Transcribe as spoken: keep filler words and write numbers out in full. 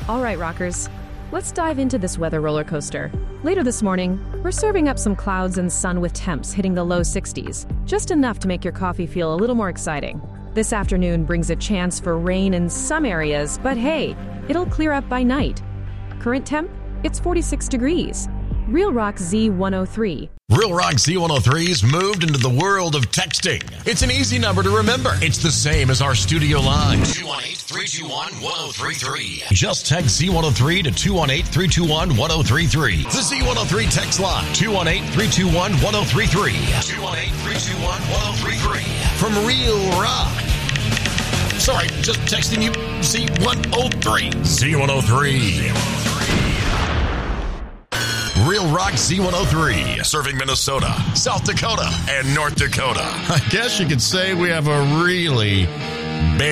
All right, rockers, let's dive into this weather roller coaster. Later this morning, we're serving up some clouds and sun with temps hitting the low sixties, just enough to make your coffee feel a little more exciting. This afternoon brings a chance for rain in some areas, but hey, it'll clear up by night. Current temp? It's forty-six degrees. Real Rock Z one oh three. Real Rock Z one oh three's moved into the world of texting. It's an easy number to remember. It's the same as our studio line. two one eight, three two one, one oh three three. Just text Z one oh three to two one eight, three two one, one oh three three. The Z one oh three text line. two one eight, three two one, one oh three three. two one eight, three two one, one oh three three. From Real Rock. Sorry, just texting you Z one oh three. Z one oh three. Real Rock Z one oh three, serving Minnesota, South Dakota, and North Dakota. I guess you could say we have a really